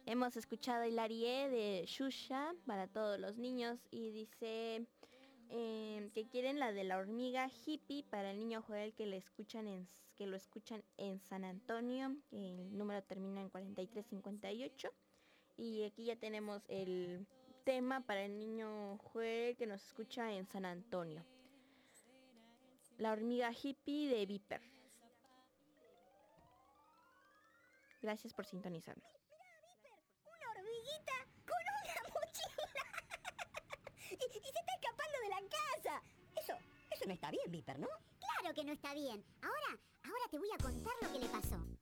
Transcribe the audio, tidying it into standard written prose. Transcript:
Hemos escuchado el Arie de Shusha para todos los niños y dice que quieren la de la hormiga hippie para el niño Joel que que lo escuchan en San Antonio, que el número termina en 4358. Y aquí ya tenemos el tema para el niño Joel que nos escucha en San Antonio. La hormiga hippie de Viper. Gracias por sintonizarnos. Una hormiguita con una mochila. y se está escapando de la casa. Eso no está bien, Viper, ¿no? Claro que no está bien. Ahora te voy a contar lo que le pasó.